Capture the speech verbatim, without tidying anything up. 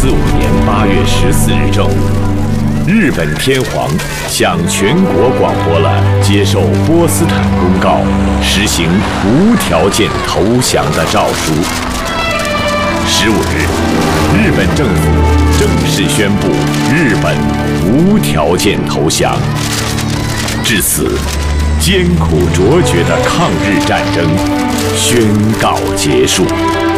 四五年八月十四日正午，日本天皇向全国广播了接受波斯坦公告、实行无条件投降的诏书。十五日，日本政府正式宣布日本无条件投降。至此，艰苦卓绝的抗日战争宣告结束。